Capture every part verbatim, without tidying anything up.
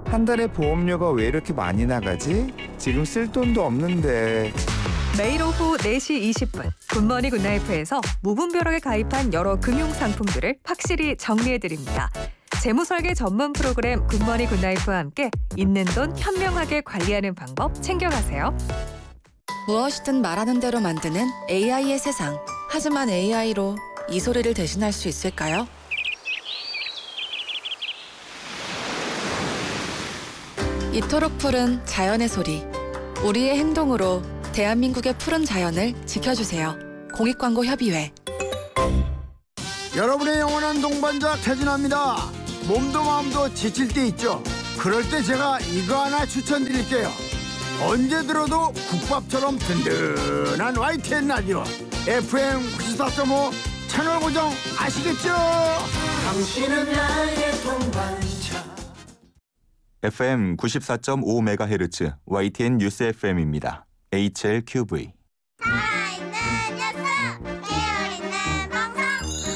한 달에 보험료가 왜 이렇게 많이 나가지? 지금 쓸 돈도 없는데. 매일 오후 네 시 이십 분 굿모닝 굿나이프에서 무분별하게 가입한 여러 금융상품들을 확실히 정리해드립니다. 재무설계 전문 프로그램 굿모닝 굿나이프와 함께 있는 돈 현명하게 관리하는 방법 챙겨가세요. 무엇이든 말하는 대로 만드는 에이아이의 세상. 하지만 에이아이로 이 소리를 대신할 수 있을까요? 이토록 푸른 자연의 소리. 우리의 행동으로 대한민국의 푸른 자연을 지켜주세요. 공익광고협의회. 여러분의 영원한 동반자 태진아입니다. 몸도 마음도 지칠 때 있죠. 그럴 때 제가 이거 하나 추천드릴게요. 언제 들어도 국밥처럼 든든한 와이티엔 라디오 에프엠 구십사 점 오 채널 고정 아시겠죠? 당신은 나의 동반자. 에프엠 구십사 점 오 메가헤르츠 와이티엔 뉴스 에프엠입니다. 에이치엘큐브이. 살아있는 뉴스, 깨어있는 방송,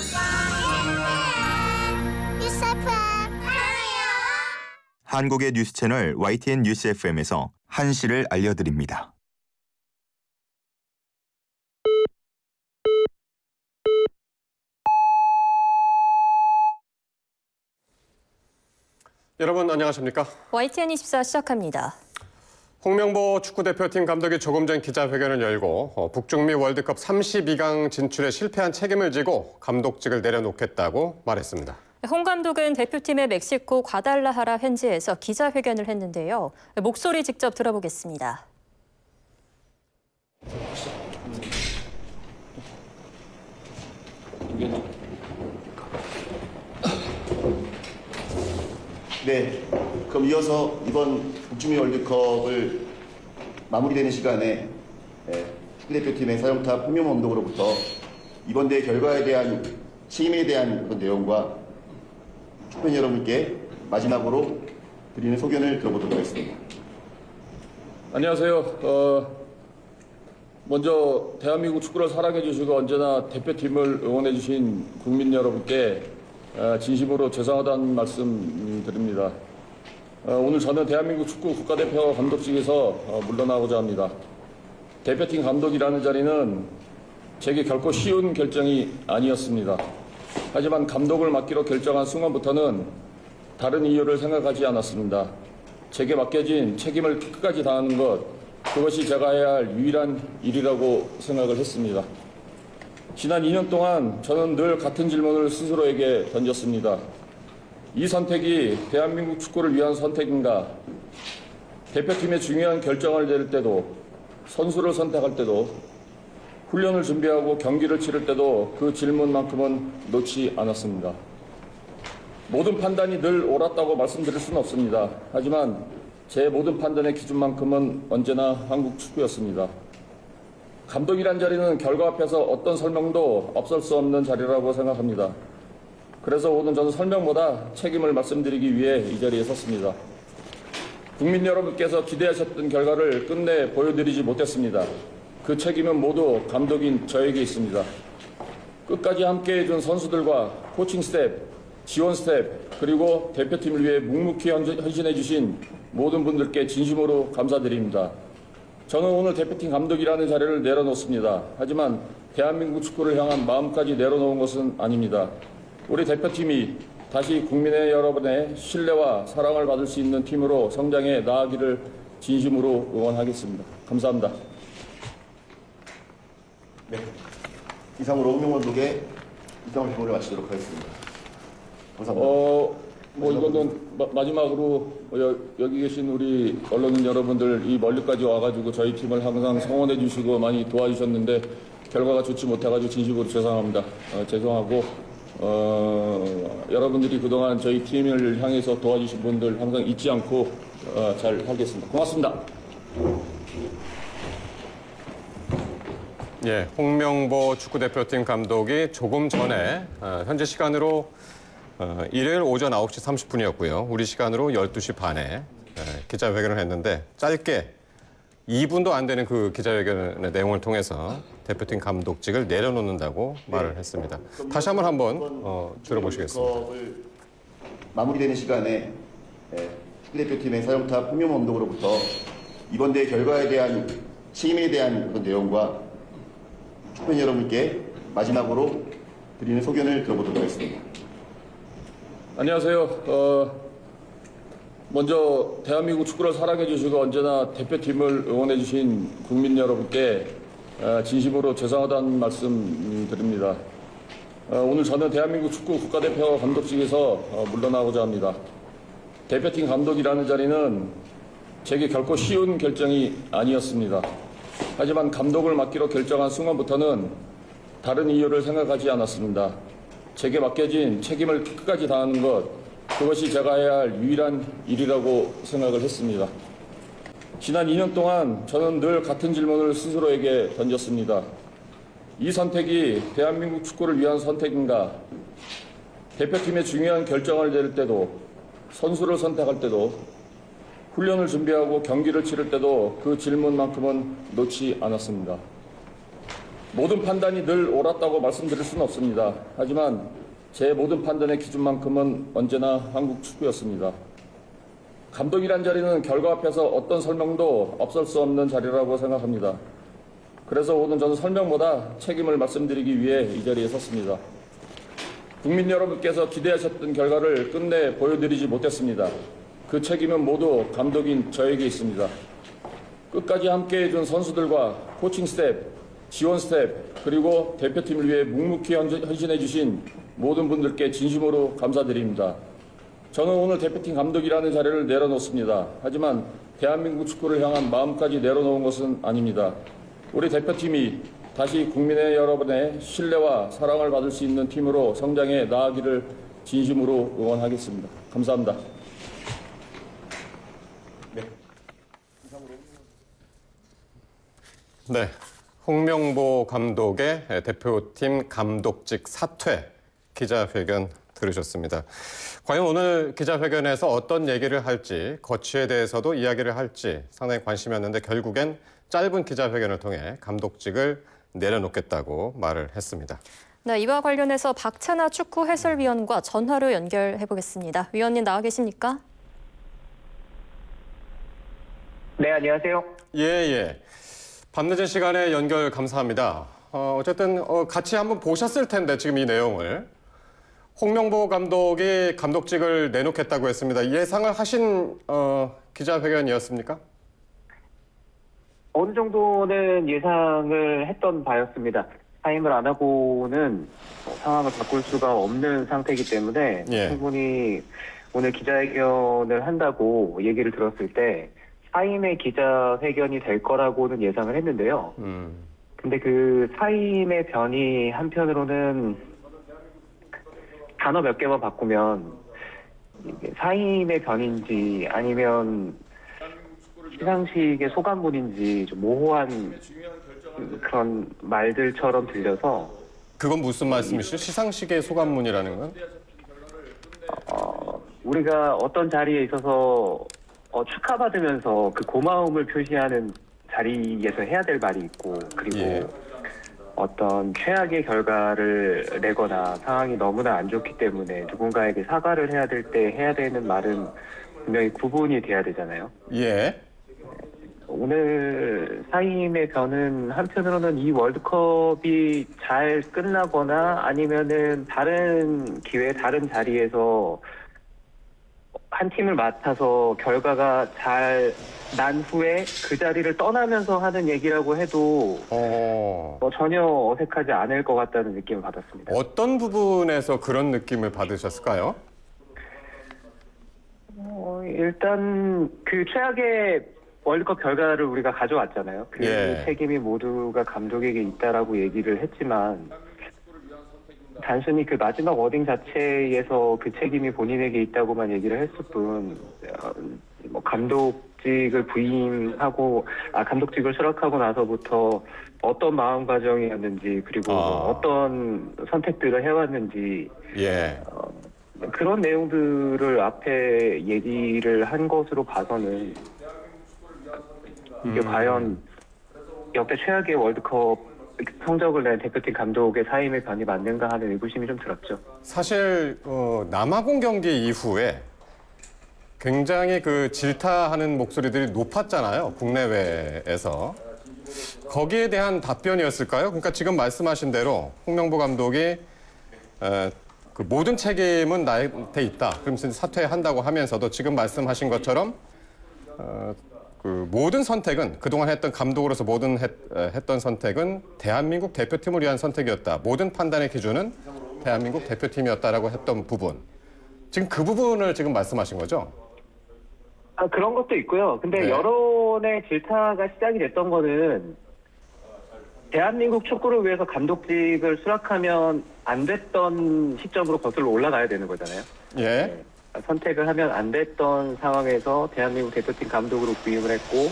와이티엔 뉴스 에프엠 사랑해요. 한국의 뉴스 채널 와이티엔 뉴스 에프엠에서 한시를 알려드립니다. 여러분 안녕하십니까? 와이티엔 이십사 시작합니다. 홍명보 축구대표팀 감독이 조금 전 기자회견을 열고 어, 북중미 월드컵 삼십이 강 진출에 실패한 책임을 지고 감독직을 내려놓겠다고 말했습니다. 홍 감독은 대표팀의 멕시코 과달라하라 현지에서 기자회견을 했는데요. 목소리 직접 들어보겠습니다. 네, 그럼 이어서 이번 북중미 월드컵을 마무리되는 시간에 축구대표팀의 사령탑 홍명보 감독으로부터 이번 대회 결과에 대한 책임에 대한 그런 내용과 축구팬 여러분께 마지막으로 드리는 소견을 들어보도록 하겠습니다. 안녕하세요. 어, 먼저 대한민국 축구를 사랑해 주시고 언제나 대표팀을 응원해 주신 국민 여러분께 진심으로 죄송하다는 말씀 드립니다. 오늘 저는 대한민국 축구 국가대표 감독직에서 물러나고자 합니다. 대표팀 감독이라는 자리는 제게 결코 쉬운 결정이 아니었습니다. 하지만 감독을 맡기로 결정한 순간부터는 다른 이유를 생각하지 않았습니다. 제게 맡겨진 책임을 끝까지 다하는 것, 그것이 제가 해야 할 유일한 일이라고 생각을 했습니다. 지난 이 년 동안 저는 늘 같은 질문을 스스로에게 던졌습니다. 이 선택이 대한민국 축구를 위한 선택인가? 대표팀의 중요한 결정을 내릴 때도, 선수를 선택할 때도, 훈련을 준비하고 경기를 치를 때도 그 질문만큼은 놓지 않았습니다. 모든 판단이 늘 옳았다고 말씀드릴 수는 없습니다. 하지만 제 모든 판단의 기준만큼은 언제나 한국 축구였습니다. 감독이란 자리는 결과 앞에서 어떤 설명도 없을 수 없는 자리라고 생각합니다. 그래서 오늘 저는 설명보다 책임을 말씀드리기 위해 이 자리에 섰습니다. 국민 여러분께서 기대하셨던 결과를 끝내 보여드리지 못했습니다. 그 책임은 모두 감독인 저에게 있습니다. 끝까지 함께해준 선수들과 코칭 스텝, 지원 스텝, 그리고 대표팀을 위해 묵묵히 헌신해주신 모든 분들께 진심으로 감사드립니다. 저는 오늘 대표팀 감독이라는 자리를 내려놓습니다. 하지만 대한민국 축구를 향한 마음까지 내려놓은 것은 아닙니다. 우리 대표팀이 다시 국민의 여러분의 신뢰와 사랑을 받을 수 있는 팀으로 성장해 나아가기를 진심으로 응원하겠습니다. 감사합니다. 네, 이상으로 홍명보 감독의 이상을 질문을 마치도록 하겠습니다. 감사합니다. 어... 뭐 이거는 마, 마지막으로 여, 여기 계신 우리 언론인 여러분들 이 멀리까지 와가지고 저희 팀을 항상 성원해 주시고 많이 도와주셨는데 결과가 좋지 못해가지고 진심으로 죄송합니다. 어, 죄송하고 어, 여러분들이 그동안 저희 팀을 향해서 도와주신 분들 항상 잊지 않고 어, 잘 하겠습니다. 고맙습니다. 예, 홍명보 축구대표팀 감독이 조금 전에 어, 현재 시간으로 어, 일요일 오전 아홉 시 삼십 분이었고요. 우리 시간으로 열두 시 반에 에, 기자회견을 했는데 짧게 이 분도 안 되는 그 기자회견의 내용을 통해서 대표팀 감독직을 내려놓는다고 네. 말을 했습니다. 다시 한번 한번 어, 들어보시겠습니다. 마무리되는 시간에 에, 축구대표팀의 사령탑 홍명보 감독으로부터 이번 대회 결과에 대한 책임에 대한 그런 내용과 축구팬 여러분께 마지막으로 드리는 소견을 들어보도록 하겠습니다. 안녕하세요. 어, 먼저 대한민국 축구를 사랑해 주시고 언제나 대표팀을 응원해 주신 국민 여러분께 어, 진심으로 죄송하다는 말씀 드립니다. 어, 오늘 저는 대한민국 축구 국가대표 감독직에서 어, 물러나고자 합니다. 대표팀 감독이라는 자리는 제게 결코 쉬운 결정이 아니었습니다. 하지만 감독을 맡기로 결정한 순간부터는 다른 이유를 생각하지 않았습니다. 제게 맡겨진 책임을 끝까지 다하는 것, 그것이 제가 해야 할 유일한 일이라고 생각을 했습니다. 지난 이 년 동안 저는 늘 같은 질문을 스스로에게 던졌습니다. 이 선택이 대한민국 축구를 위한 선택인가? 대표팀의 중요한 결정을 내릴 때도, 선수를 선택할 때도, 훈련을 준비하고 경기를 치를 때도 그 질문만큼은 놓지 않았습니다. 모든 판단이 늘 옳았다고 말씀드릴 수는 없습니다. 하지만 제 모든 판단의 기준만큼은 언제나 한국 축구였습니다. 감독이란 자리는 결과 앞에서 어떤 설명도 없을 수 없는 자리라고 생각합니다. 그래서 오늘 저는 설명보다 책임을 말씀드리기 위해 이 자리에 섰습니다. 국민 여러분께서 기대하셨던 결과를 끝내 보여드리지 못했습니다. 그 책임은 모두 감독인 저에게 있습니다. 끝까지 함께해준 선수들과 코칭 스텝, 지원 스텝, 그리고 대표팀을 위해 묵묵히 헌신해주신 모든 분들께 진심으로 감사드립니다. 저는 오늘 대표팀 감독이라는 자리를 내려놓습니다. 하지만 대한민국 축구를 향한 마음까지 내려놓은 것은 아닙니다. 우리 대표팀이 다시 국민의 여러분의 신뢰와 사랑을 받을 수 있는 팀으로 성장해 나아가기를 진심으로 응원하겠습니다. 감사합니다. 네, 홍명보 감독의 대표팀 감독직 사퇴 기자회견 들으셨습니다. 과연 오늘 기자회견에서 어떤 얘기를 할지, 거취에 대해서도 이야기를 할지 상당히 관심이었는데 결국엔 짧은 기자회견을 통해 감독직을 내려놓겠다고 말을 했습니다. 네, 이와 관련해서 박찬하 축구 해설위원과 전화로 연결해 보겠습니다. 위원님 나와 계십니까? 네, 안녕하세요. 예, 예. 밤늦은 시간에 연결 감사합니다. 어, 어쨌든 어, 같이 한번 보셨을 텐데 지금 이 내용을. 홍명보 감독이 감독직을 내놓겠다고 했습니다. 예상을 하신 어, 기자회견이었습니까? 어느 정도는 예상을 했던 바였습니다. 사임을 안 하고는 상황을 바꿀 수가 없는 상태이기 때문에 예. 충분히 오늘 기자회견을 한다고 얘기를 들었을 때 사임의 기자회견이 될 거라고는 예상을 했는데요. 음. 근데 그 사임의 변이 한편으로는 단어 몇 개만 바꾸면 이게 사임의 변인지 아니면 시상식의 소감문인지 좀 모호한 그런 말들처럼 들려서. 그건 무슨 말씀이시죠? 시상식의 소감문이라는 건? 어, 우리가 어떤 자리에 있어서 어, 축하받으면서 그 고마움을 표시하는 자리에서 해야 될 말이 있고, 그리고 예. 어떤 최악의 결과를 내거나 상황이 너무나 안 좋기 때문에 누군가에게 사과를 해야 될 때 해야 되는 말은 분명히 구분이 돼야 되잖아요. 예. 오늘 사임의 변은 한편으로는 이 월드컵이 잘 끝나거나 아니면은 다른 기회, 다른 자리에서 한 팀을 맡아서 결과가 잘 난 후에 그 자리를 떠나면서 하는 얘기라고 해도 어... 뭐 전혀 어색하지 않을 것 같다는 느낌을 받았습니다. 어떤 부분에서 그런 느낌을 받으셨을까요? 어, 일단 그 최악의 월드컵 결과를 우리가 가져왔잖아요. 그 예. 책임이 모두가 감독에게 있다라고 얘기를 했지만 단순히 그 마지막 워딩 자체에서 그 책임이 본인에게 있다고만 얘기를 했을 뿐, 어, 뭐 감독직을 부임하고 아 감독직을 수락하고 나서부터 어떤 마음가짐이었는지 그리고 아. 어떤 선택들을 해왔는지 예. 어, 그런 내용들을 앞에 얘기를 한 것으로 봐서는 이게 음. 과연 역대 최악의 월드컵 성적을 낸 대표팀 감독의 사임의 변이 맞는가 하는 의구심이 좀 들었죠. 사실 어, 남아공 경기 이후에 굉장히 그 질타하는 목소리들이 높았잖아요. 국내외에서. 거기에 대한 답변이었을까요? 그러니까 지금 말씀하신 대로 홍명보 감독이 에, 그 모든 책임은 나한테 있다. 그러면서 사퇴한다고 하면서도 지금 말씀하신 것처럼 어, 그 모든 선택은 그동안 했던 감독으로서 모든 했, 했던 선택은 대한민국 대표팀을 위한 선택이었다. 모든 판단의 기준은 대한민국 대표팀이었다라고 했던 부분. 지금 그 부분을 지금 말씀하신 거죠? 아, 그런 것도 있고요. 근데 네. 여론의 질타가 시작이 됐던 거는 대한민국 축구를 위해서 감독직을 수락하면 안 됐던 시점으로 거슬러 올라가야 되는 거잖아요. 예. 네. 선택을 하면 안 됐던 상황에서 대한민국 대표팀 감독으로 부임을 했고